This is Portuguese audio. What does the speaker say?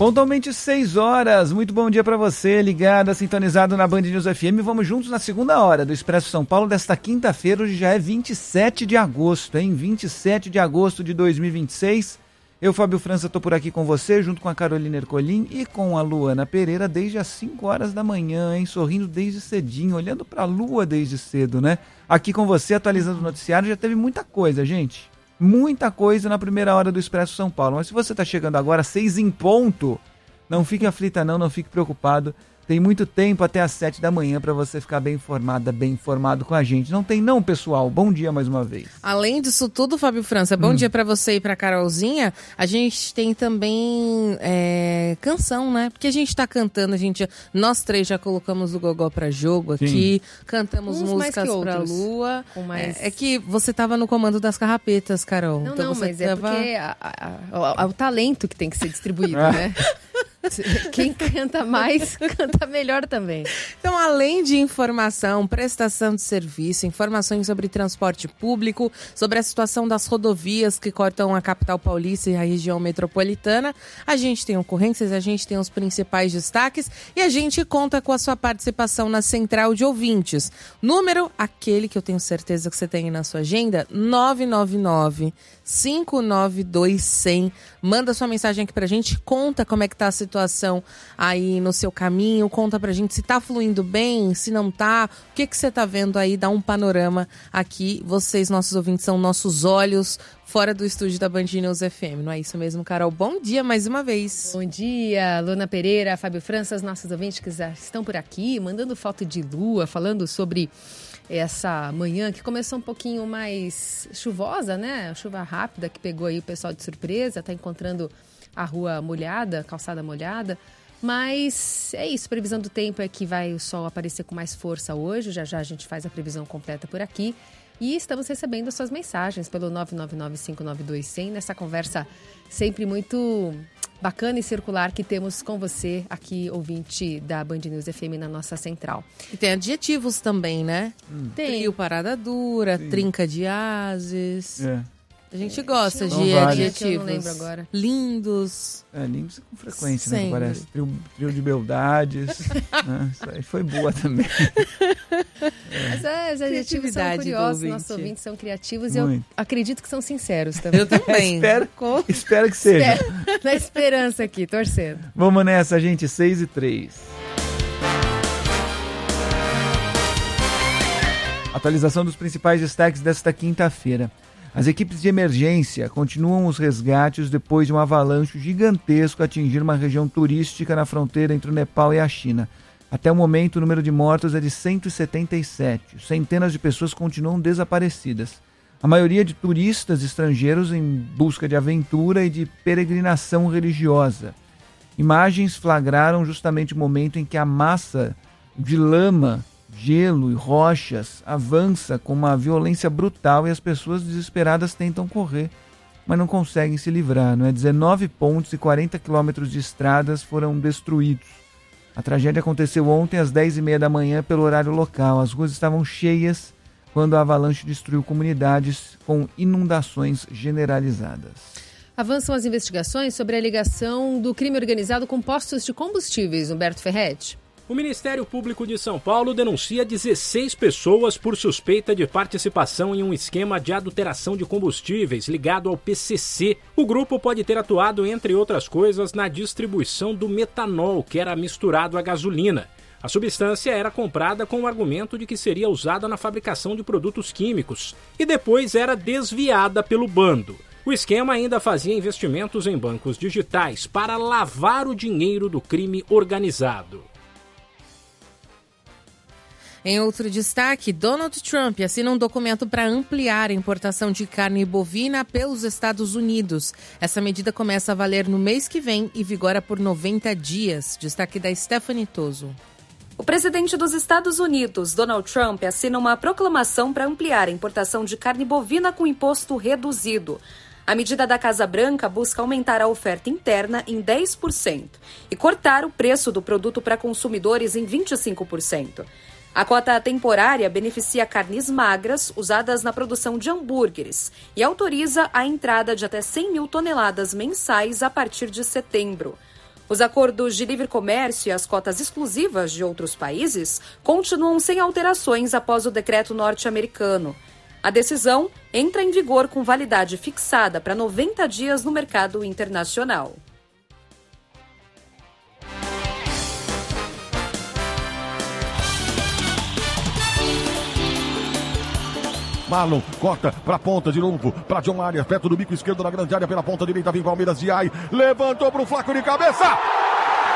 Pontualmente 6 horas, muito bom dia para você, ligado, sintonizado na Band News FM. Vamos juntos na segunda hora do Expresso São Paulo desta quinta-feira, hoje já é 27 de agosto, hein? 27 de agosto de 2026. Eu, Fábio França, estou por aqui com você, junto com a Carolina Ercolim e com a Luana Pereira desde as 5 horas da manhã, hein? Sorrindo desde cedinho, olhando para a lua desde cedo, né? Aqui com você, atualizando o noticiário, já teve muita coisa, gente. Muita coisa na primeira hora do Expresso São Paulo. Mas se você está chegando agora, 6 em ponto, não fique aflita não fique preocupado. Tem muito tempo até às 7 da manhã para você ficar bem informada, bem informado com a gente. Não tem não, pessoal. Bom dia mais uma vez. Além disso tudo, Fábio França, bom dia para você e para Carolzinha. A gente tem também canção, né? Porque a gente tá cantando, nós três já colocamos o gogó para jogo aqui, cantamos músicas pra lua. É que você tava no comando das carrapetas, Carol. Não, então mas é porque o talento que tem que ser distribuído, né? Quem canta mais, canta melhor também. Então, além de informação, prestação de serviço, informações sobre transporte público, sobre a situação das rodovias que cortam a capital paulista e a região metropolitana, a gente tem ocorrências, a gente tem os principais destaques e a gente conta com a sua participação na central de ouvintes. Número, aquele que eu tenho certeza que você tem na sua agenda, 999-592-100. Manda sua mensagem aqui pra gente, conta como é que tá a situação aí no seu caminho, conta pra gente se tá fluindo bem, se não tá, o que você tá vendo aí, dá um panorama aqui. Vocês, nossos ouvintes, são nossos olhos fora do estúdio da Band News FM, não é isso mesmo, Carol? Bom dia mais uma vez. Bom dia, Luana Pereira, Fábio França, os nossos ouvintes que já estão por aqui, mandando foto de lua, falando sobre essa manhã que começou um pouquinho mais chuvosa, né? Chuva rápida que pegou aí o pessoal de surpresa, tá encontrando a rua molhada, calçada molhada. Mas é isso, previsão do tempo é que vai o sol aparecer com mais força hoje, já a gente faz a previsão completa por aqui. E estamos recebendo as suas mensagens pelo 999-592-100, nessa conversa sempre muito bacana e circular que temos com você aqui, ouvinte da Band News FM na nossa central. E tem adjetivos também, né? Tem. Trio parada dura, trinca de ases. A gente gosta de adjetivos. Eu não lembro agora. Lindos. Lindos com frequência, né? Parece. Trio de beldades. Né? Isso aí foi boa também. Mas os adjetivos são curiosos, nossos ouvintes são criativos e eu acredito que são sinceros também. Eu também. Espero que seja. Na esperança aqui, torcendo. Vamos nessa, gente. 6:03. Atualização dos principais destaques desta quinta-feira. As equipes de emergência continuam os resgates depois de um avalanche gigantesco atingir uma região turística na fronteira entre o Nepal e a China. Até o momento, o número de mortos é de 177. Centenas de pessoas continuam desaparecidas. A maioria de turistas estrangeiros em busca de aventura e de peregrinação religiosa. Imagens flagraram justamente o momento em que a massa de lama, gelo e rochas avança com uma violência brutal e as pessoas desesperadas tentam correr, mas não conseguem se livrar. 19 pontes e 40 quilômetros de estradas foram destruídos. A tragédia aconteceu ontem às 10h30 da manhã pelo horário local. As ruas estavam cheias quando a avalanche destruiu comunidades com inundações generalizadas. Avançam as investigações sobre a ligação do crime organizado com postos de combustíveis, Humberto Ferretti. O Ministério Público de São Paulo denuncia 16 pessoas por suspeita de participação em um esquema de adulteração de combustíveis ligado ao PCC. O grupo pode ter atuado, entre outras coisas, na distribuição do metanol, que era misturado à gasolina. A substância era comprada com o argumento de que seria usada na fabricação de produtos químicos e depois era desviada pelo bando. O esquema ainda fazia investimentos em bancos digitais para lavar o dinheiro do crime organizado. Em outro destaque, Donald Trump assina um documento para ampliar a importação de carne bovina pelos Estados Unidos. Essa medida começa a valer no mês que vem e vigora por 90 dias. Destaque da Stephanie Toso. O presidente dos Estados Unidos, Donald Trump, assina uma proclamação para ampliar a importação de carne bovina com imposto reduzido. A medida da Casa Branca busca aumentar a oferta interna em 10% e cortar o preço do produto para consumidores em 25%. A cota temporária beneficia carnes magras usadas na produção de hambúrgueres e autoriza a entrada de até 100 mil toneladas mensais a partir de setembro. Os acordos de livre comércio e as cotas exclusivas de outros países continuam sem alterações após o decreto norte-americano. A decisão entra em vigor com validade fixada para 90 dias no mercado internacional. Marlon corta para a ponta de novo, para John Arias, perto do bico esquerdo na grande área, pela ponta direita, vem Palmeiras de Ai, levantou para o Flaco de cabeça,